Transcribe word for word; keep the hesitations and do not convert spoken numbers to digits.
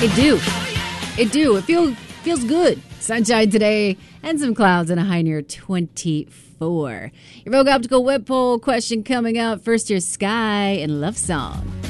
It do. It do. It feel, feels good. Sunshine today and some clouds and a high near twenty-four. Your Vogue Optical Web Poll question coming up. First, your Sky and Love Song.